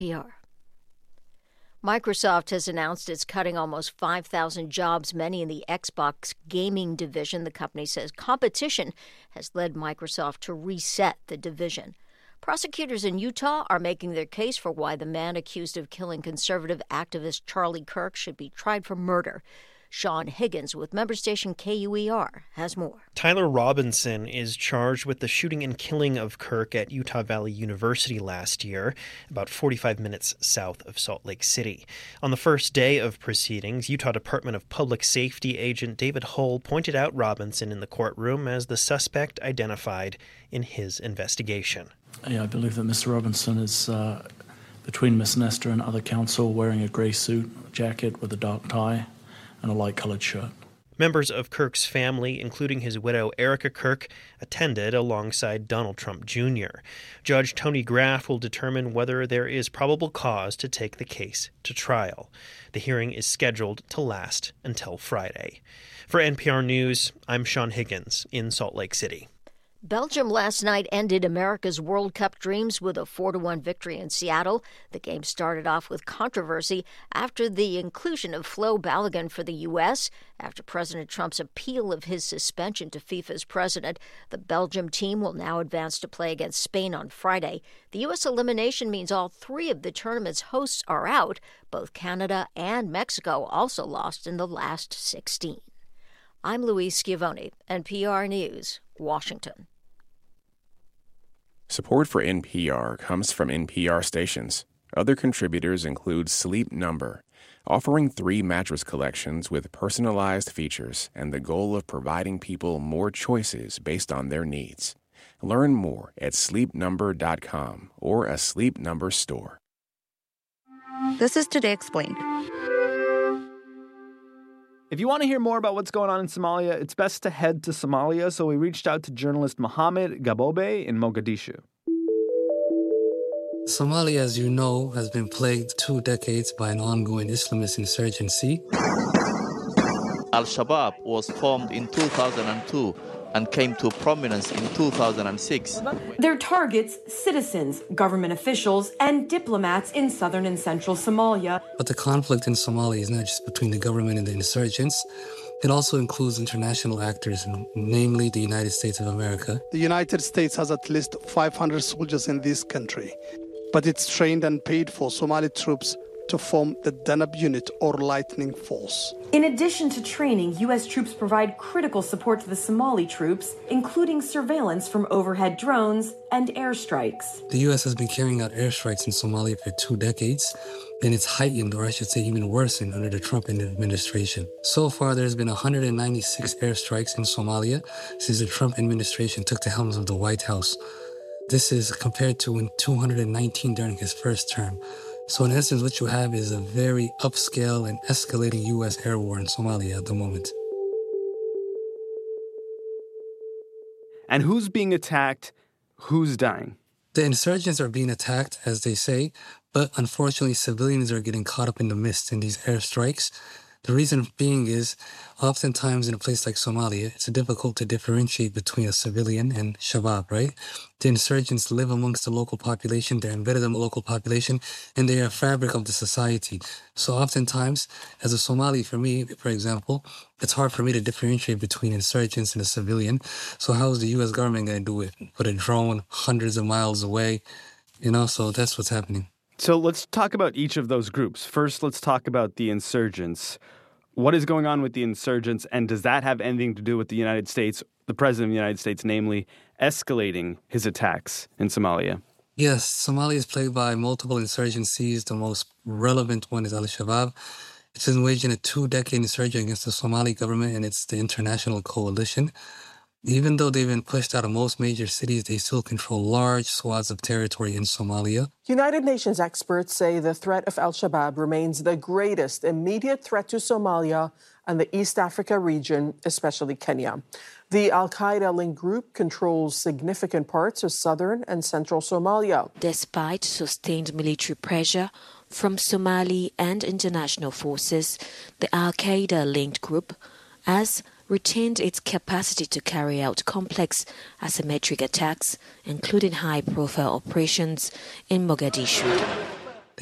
PR. Microsoft has announced it's cutting almost 5,000 jobs, many in the Xbox gaming division. The company says competition has led Microsoft to reset the division. Prosecutors in Utah are making their case for why the man accused of killing conservative activist Charlie Kirk should be tried for murder. Sean Higgins with member station KUER has more. Tyler Robinson is charged with the shooting and killing of Kirk at Utah Valley University last year, about 45 minutes south of Salt Lake City. On the first day of proceedings, Utah Department of Public Safety agent David Hull pointed out Robinson in the courtroom as the suspect identified in his investigation. Yeah, I believe that Mr. Robinson is between Miss Nestor and other counsel, wearing a grey suit, jacket with a dark tie, and a light-colored shirt. Members of Kirk's family, including his widow Erica Kirk, attended alongside Donald Trump Jr. Judge Tony Graff will determine whether there is probable cause to take the case to trial. The hearing is scheduled to last until Friday. For NPR News, I'm Sean Higgins in Salt Lake City. Belgium last night ended America's World Cup dreams with a 4-1 victory in Seattle. The game started off with controversy after the inclusion of Flo Balogun for the U.S. After President Trump's appeal of his suspension to FIFA's president, the Belgium team will now advance to play against Spain on Friday. The U.S. elimination means all 3 of the tournament's hosts are out. Both Canada and Mexico also lost in the last 16. I'm Louise Schiavone, NPR News, Washington. Support for NPR comes from NPR stations. Other contributors include Sleep Number, offering 3 mattress collections with personalized features and the goal of providing people more choices based on their needs. Learn more at sleepnumber.com or a Sleep Number store. This is Today Explained. If you want to hear more about what's going on in Somalia, it's best to head to Somalia, so we reached out to journalist Mohammed Gabobe in Mogadishu. Somalia, as you know, has been plagued 2 decades by an ongoing Islamist insurgency. Al-Shabaab was formed in 2002 and came to prominence in 2006. Their targets, citizens, government officials, and diplomats in southern and central Somalia. But the conflict in Somalia is not just between the government and the insurgents. It also includes international actors, namely the United States of America. The United States has at least 500 soldiers in this country, but it's trained and paid for Somali troops to form the Danab Unit or Lightning Force. In addition to training, U.S. troops provide critical support to the Somali troops, including surveillance from overhead drones and airstrikes. The U.S. has been carrying out airstrikes in Somalia for 2 decades, and it's heightened, or I should say even worsened, under the Trump administration. So far, there's been 196 airstrikes in Somalia since the Trump administration took the helms of the White House. This is compared to 219 during his first term. So in essence, what you have is a very upscale and escalating U.S. air war in Somalia at the moment. And who's being attacked? Who's dying? The insurgents are being attacked, as they say, but unfortunately civilians are getting caught up in the mist in these airstrikes. The reason being is, oftentimes in a place like Somalia, it's difficult to differentiate between a civilian and Shabaab, right? The insurgents live amongst the local population, they're embedded in the local population, and they are a fabric of the society. So oftentimes, as a Somali, for me, for example, it's hard for me to differentiate between insurgents and a civilian. So how is the U.S. government going to do it? Put a drone hundreds of miles away? So that's what's happening. So let's talk about each of those groups. First, let's talk about the insurgents. What is going on with the insurgents, and does that have anything to do with the United States, the President of the United States, namely, escalating his attacks in Somalia? Yes, Somalia is plagued by multiple insurgencies. The most relevant one is Al-Shabaab. It's engaged in a 2-decade insurgency against the Somali government and it's the international coalition. Even though they've been pushed out of most major cities, they still control large swaths of territory in Somalia. United Nations experts say the threat of al-Shabaab remains the greatest immediate threat to Somalia and the East Africa region, especially Kenya. The al-Qaeda-linked group controls significant parts of southern and central Somalia. Despite sustained military pressure from Somali and international forces, the al-Qaeda-linked group has retained its capacity to carry out complex asymmetric attacks, including high-profile operations in Mogadishu.